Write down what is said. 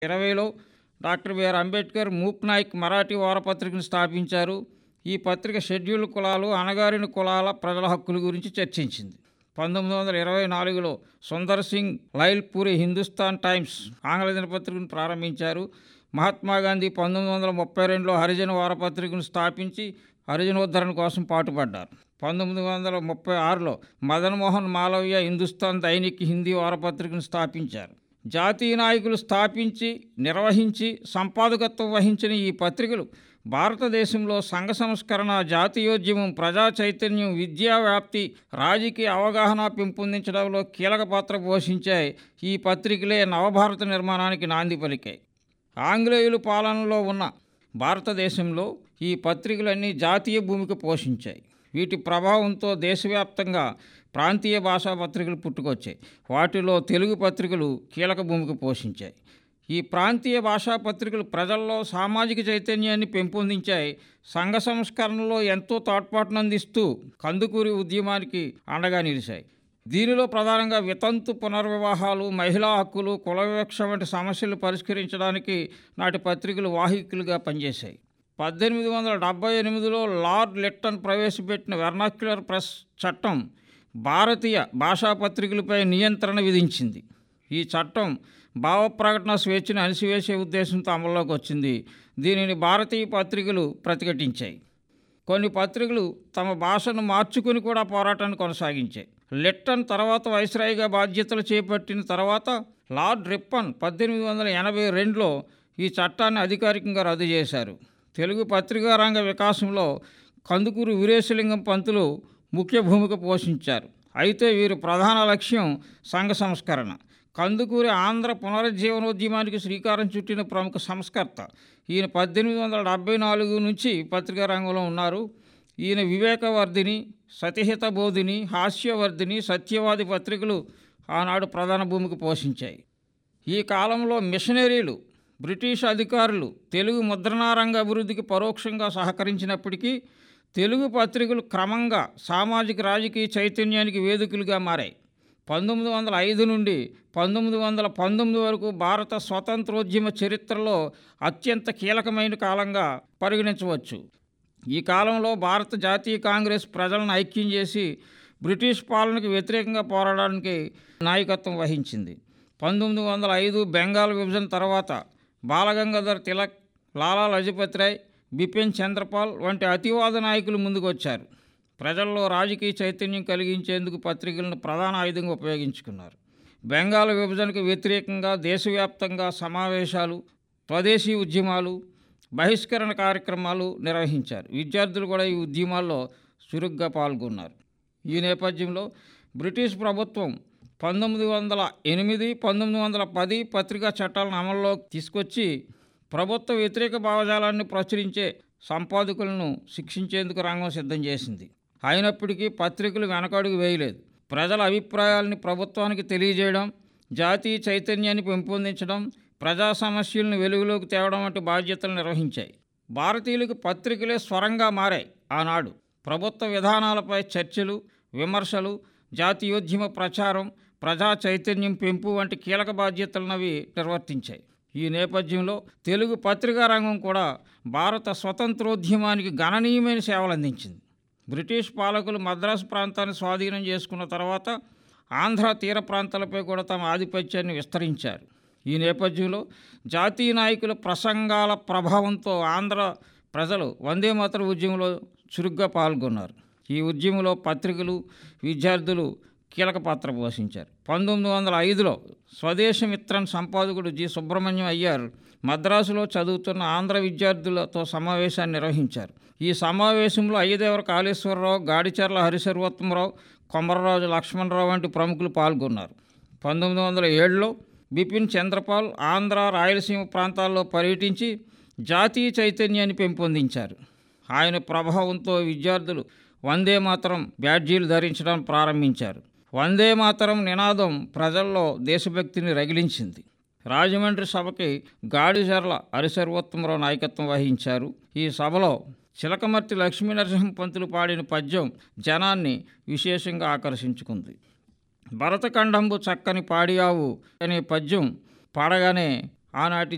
1920లో doctor BR Ambedkar MOOC Naik Marathi వారపత్రికను స్థాపించారు. ఈ పత్రిక షెడ్యూల్డ్ కులాలు, అణగారిన కులాల ప్రజల హక్కుల గురించి చర్చించింది. 1924లో సుందర్ సింగ్ లైల్పూరి హిందుస్థాన్ టైమ్స్ ఆంగ్ల దినపత్రికను ప్రారంభించారు. మహాత్మాగాంధీ 1932లో హరిజన వారపత్రికను స్థాపించి హరిజనోద్ధరణ కోసం పాటుపడ్డారు. 1936లో మదన్ మోహన్ మాలవ్య హిందుస్థాన్ దైనిక్ హిందీ వారపత్రికను స్థాపించారు. జాతీయ నాయకులు స్థాపించి, నిర్వహించి, సంపాదకత్వం వహించిన ఈ పత్రికలు భారతదేశంలో సంఘ సంస్కరణ, జాతీయోద్యమం, ప్రజా చైతన్యం, విద్యా వ్యాప్తి, రాజకీయ అవగాహన పెంపొందించడంలో కీలక పాత్ర పోషించాయి. ఈ పత్రికలే నవభారత నిర్మాణానికి నాంది పలికాయి. ఆంగ్లేయుల పాలనలో ఉన్న భారతదేశంలో ఈ పత్రికలన్నీ జాతీయ భూమిక పోషించాయి. వీటి ప్రభావంతో దేశవ్యాప్తంగా ప్రాంతీయ భాషా పత్రికలు పుట్టుకొచ్చాయి. వాటిలో తెలుగు పత్రికలు కీలక భూమిక పోషించాయి. ఈ ప్రాంతీయ భాషా పత్రికలు ప్రజల్లో సామాజిక చైతన్యాన్ని పెంపొందించాయి. సంఘ సంస్కరణలో ఎంతో తోడ్పాటునందిస్తూ కందుకూరి ఉద్యమానికి అండగా నిలిచాయి. దీనిలో ప్రధానంగా వితంతు పునర్వివాహాలు, మహిళా హక్కులు, కుల వివక్ష వంటి సమస్యలు పరిష్కరించడానికి నాటి పత్రికలు వాహికలుగా పనిచేశాయి. 1878లో లార్డ్ లిట్టన్ ప్రవేశపెట్టిన వెర్నాక్యులర్ ప్రెస్ చట్టం భారతీయ భాషా పత్రికలపై నియంత్రణ విధించింది. ఈ చట్టం భావప్రకటన స్వేచ్ఛను అణిసివేసే ఉద్దేశంతో అమల్లోకి వచ్చింది. దీనిని భారతీయ పత్రికలు ప్రతిఘటించాయి. కొన్ని పత్రికలు తమ భాషను మార్చుకుని కూడా పోరాటాన్ని కొనసాగించాయి. లిట్టన్ తర్వాత వైస్రాయిగా బాధ్యతలు చేపట్టిన తర్వాత లార్డ్ రిప్పన్ 1882లో ఈ చట్టాన్ని అధికారికంగా రద్దు చేశారు. తెలుగు పత్రికా రంగ వికాసంలో కందుకూరి వీరేశలింగం పంతులు ముఖ్య భూమిక పోషించారు. అయితే వీరి ప్రధాన లక్ష్యం సంఘ సంస్కరణ. కందుకూరి ఆంధ్ర పునరుజ్జీవనోద్యమానికి శ్రీకారం చుట్టిన ప్రముఖ సంస్కర్త. ఈయన 1874 నుంచి పత్రికా రంగంలో ఉన్నారు. ఈయన వివేకవర్ధిని, సతిహిత బోధిని, హాస్యవర్ధిని, సత్యవాది పత్రికలు ఆనాడు ప్రధాన భూమిక పోషించాయి. ఈ కాలంలో మిషనరీలు, బ్రిటిష్ అధికారులు తెలుగు ముద్రణారంగ అభివృద్ధికి పరోక్షంగా సహకరించినప్పటికీ తెలుగు పత్రికలు క్రమంగా సామాజిక రాజకీయ చైతన్యానికి వేదికలుగా మారాయి. 1905 నుండి 1919 వరకు భారత స్వతంత్రోద్యమ చరిత్రలో అత్యంత కీలకమైన కాలంగా పరిగణించవచ్చు. ఈ కాలంలో భారత జాతీయ కాంగ్రెస్ ప్రజలను ఐక్యం చేసి బ్రిటిష్ పాలనకు వ్యతిరేకంగా పోరాడడానికి నాయకత్వం వహించింది. 1905 బెంగాల్ విభజన తర్వాత బాలగంగాధర్ తిలక్, లాలా లజపత్ రాయ్, బిపిన్ చంద్రపాల్ వంటి అతివాద నాయకులు ముందుకొచ్చారు. ప్రజల్లో రాజకీయ చైతన్యం కలిగించేందుకు పత్రికలను ప్రధాన ఆయుధంగా ఉపయోగించుకున్నారు. బెంగాల్ విభజనకు వ్యతిరేకంగా దేశవ్యాప్తంగా సమావేశాలు, స్వదేశీ ఉద్యమాలు, బహిష్కరణ కార్యక్రమాలు నిర్వహించారు. విద్యార్థులు కూడా ఈ ఉద్యమాల్లో చురుగ్గా పాల్గొన్నారు. ఈ నేపథ్యంలో బ్రిటిష్ ప్రభుత్వం 1908, 1910 పత్రికా చట్టాలను అమల్లోకి తీసుకొచ్చి ప్రభుత్వ వ్యతిరేక భావజాలాన్ని ప్రచురించే సంపాదకులను శిక్షించేందుకు రంగం సిద్ధం చేసింది. అయినప్పటికీ పత్రికలు వెనకడుగు వేయలేదు. ప్రజల అభిప్రాయాలని ప్రభుత్వానికి తెలియజేయడం, జాతీయ చైతన్యాన్ని పెంపొందించడం, ప్రజా సమస్యలను వెలుగులోకి తేవడం వంటి బాధ్యతలు నిర్వహించాయి. భారతీయులకు పత్రికలే స్వరంగా మారాయి. ఆనాడు ప్రభుత్వ విధానాలపై చర్చలు, విమర్శలు, జాతీయోద్యమ ప్రచారం, ప్రజా చైతన్యం పెంపు వంటి కీలక బాధ్యతలనవి నిర్వర్తించాయి. ఈ నేపథ్యంలో తెలుగు పత్రికా రంగం కూడా భారత స్వతంత్రోద్యమానికి గణనీయమైన సేవలు అందించింది. బ్రిటిష్ పాలకులు మద్రాసు ప్రాంతాన్ని స్వాధీనం చేసుకున్న తర్వాత ఆంధ్ర తీర ప్రాంతాలపై కూడా తమ ఆధిపత్యాన్ని విస్తరించారు. ఈ నేపథ్యంలో జాతీయ నాయకుల ప్రసంగాల ప్రభావంతో ఆంధ్ర ప్రజలు వందే మాతరం ఉద్యమంలో చురుగ్గా పాల్గొన్నారు. ఈ ఉద్యమంలో పత్రికలు, విద్యార్థులు కీలక పాత్ర పోషించారు. 1905లో స్వదేశమిత్రన్ సంపాదకుడు జి సుబ్రహ్మణ్యం అయ్యర్ మద్రాసులో చదువుతున్న ఆంధ్ర విద్యార్థులతో సమావేశాన్ని నిర్వహించారు. ఈ సమావేశంలో అయ్యదేవర కాళేశ్వరరావు, గాడిచర్ల హరిసర్వోత్తమరావు, కొమరరాజు లక్ష్మణరావు వంటి ప్రముఖులు పాల్గొన్నారు. 1907లో బిపిన్ చంద్రపాల్ ఆంధ్ర, రాయలసీమ ప్రాంతాల్లో పర్యటించి జాతీయ చైతన్యాన్ని పెంపొందించారు. ఆయన ప్రభావంతో విద్యార్థులు వందే మాతరం బ్యాడ్జీలు ధరించడం ప్రారంభించారు. వందే మాతరం నినాదం ప్రజల్లో దేశభక్తిని రగిలించింది. రాజమండ్రి సభకి గాడిచర్ల హరిసర్వోత్తమరావు నాయకత్వం వహించారు. ఈ సభలో చిలకమర్తి లక్ష్మీనరసింహ పంతులు పాడిన పద్యం జనాన్ని విశేషంగా ఆకర్షించుకుంది. భరతఖండంబు చక్కని పాడియావు అనే పద్యం పాడగానే ఆనాటి